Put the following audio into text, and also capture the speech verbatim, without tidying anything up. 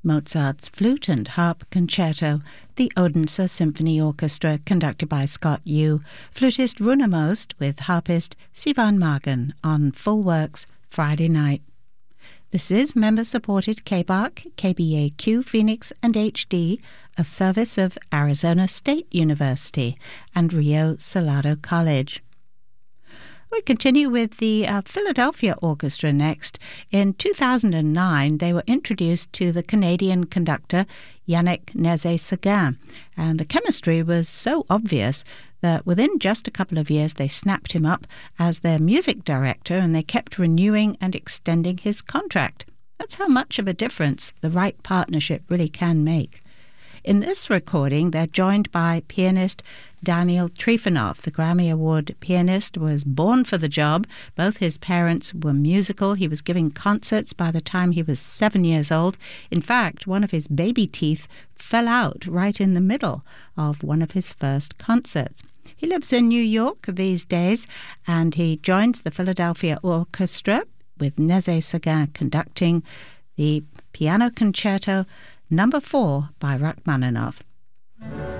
Mozart's Flute and Harp Concerto, the Odense Symphony Orchestra, conducted by Scott Yu, flutist Runa Most with harpist Sivan Magen on Full Works Friday night. This is member-supported K B A R C, K B A Q Phoenix, and H D, a service of Arizona State University and Rio Salado College. We continue with the uh, Philadelphia Orchestra next. In two thousand nine, they were introduced to the Canadian conductor Yannick Nézet-Séguin, and the chemistry was so obvious that within just a couple of years they snapped him up as their music director, and they kept renewing and extending his contract. That's how much of a difference the right partnership really can make. In this recording, they're joined by pianist Daniel Trifonov. The Grammy Award pianist was born for the job. Both his parents were musical. He was giving concerts by the time he was seven years old. In fact, one of his baby teeth fell out right in the middle of one of his first concerts. He lives in New York these days, and he joins the Philadelphia Orchestra with Nézet-Séguin conducting the Piano Concerto Number four by Rachmaninoff.